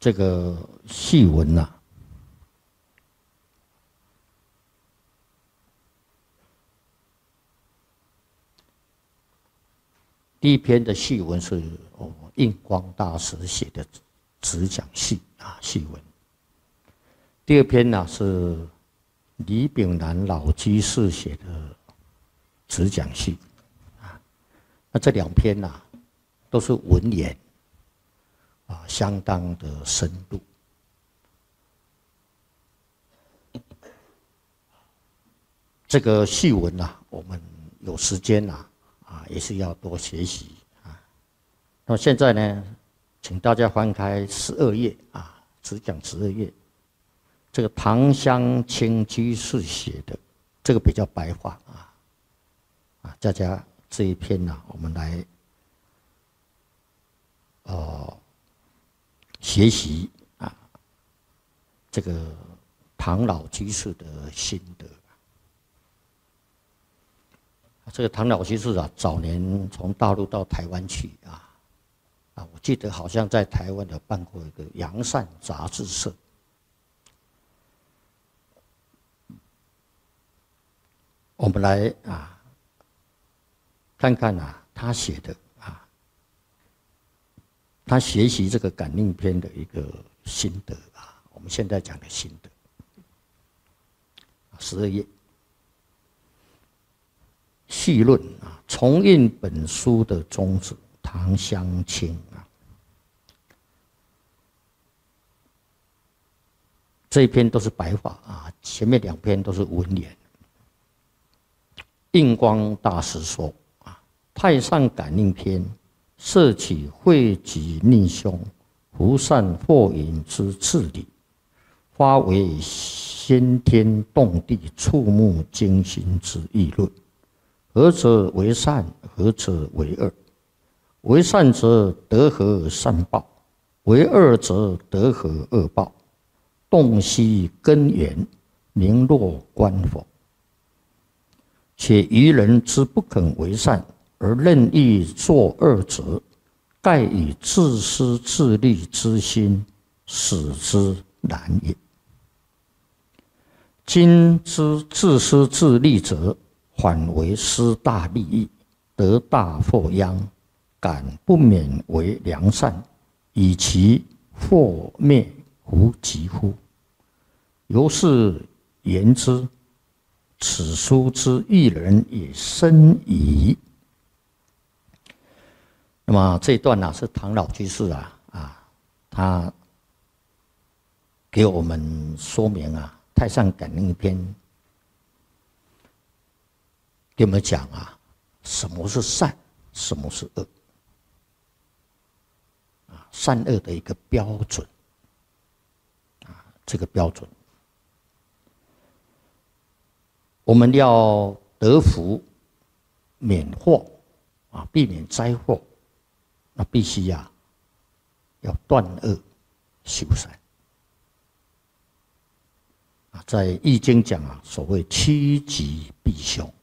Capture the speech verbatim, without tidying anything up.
这个戏文呐、啊，第一篇的戏文是哦印光大师写的直讲戏啊戏文。第二篇呢、啊、是李炳南老居士写的直讲戏啊。那这两篇呢、啊、都是文言啊，相当的深度。这个戏文啊，我们有时间啊，啊，也是要多学习啊。那么现在呢，请大家翻开十二页啊，只讲十二页。这个唐湘清居士写的，这个比较白话啊，啊，大家这一篇呢、啊，我们来哦学习啊，这个唐老居士的心得。这个唐老居士啊，早年从大陆到台湾去啊，啊，我记得好像在台湾有办过一个阳善杂志社。我们来啊，看看啊，他写的啊，他学习这个感应篇的一个心得啊，我们现在讲的心得。十二页。序论啊，重印本书的宗旨，唐湘清啊，这一篇都是白话啊，前面两篇都是文言。印光大师说啊，《太上感应篇》摄取惠及逆凶、福善祸引之次理，发为先天动地、触目惊心之议论。何者为善？何者为恶？为善者得何善报？为恶者得何恶报？洞悉根源，明若观否。且愚人之不肯为善，而任意作恶者，盖以自私自利之心，使之难也。今之自私自利者，反为失大利益，得大祸殃，敢不免为良善，以其祸灭乎及乎？由是言之，此书之译人也深矣。那么这一段呢、啊，是唐老居士啊啊，他给我们说明啊，《太上感应篇》给我们讲啊，什么是善，什么是恶啊，善恶的一个标准啊，这个标准。我们要得福、免祸啊，避免灾祸，那必须呀、啊，要断恶修善啊。在《易经》讲啊，所谓趋吉避凶